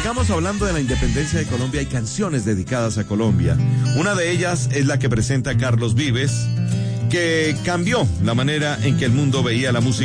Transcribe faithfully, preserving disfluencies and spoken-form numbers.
sigamos hablando de la independencia de Colombia. Hay canciones dedicadas a Colombia. Una de ellas es la que presenta Carlos Vives, que cambió la manera en que el mundo veía la música